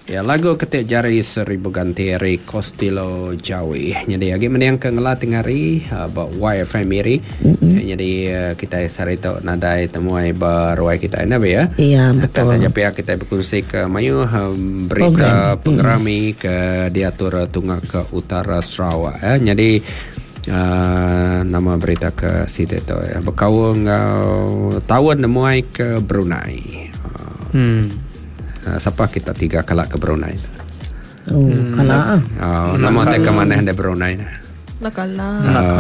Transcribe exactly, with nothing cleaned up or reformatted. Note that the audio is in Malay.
Ya, lagu ketik jari seribu ganti ri Kostilo Jawi. Jadi agi meniang ke ngelat ngari ba Y F M iri. Jadi uh, kita sarito nadai temuai berwai kita na ya. Iya, betul. Tanya pihak kita berkongsi ke mayu um, berita pengerami ke diatur tunggal ke utara Sarawak ya. Jadi uh, nama berita ke situ tu ya. Berkawang uh, tahun nemuai ke Brunei. Uh, hmm. Uh, siapa kita tiga kalak ke Brunei? Oh, hmm. Kala. Oh, nama tak ke mana hendak Brunei? Nak kalah.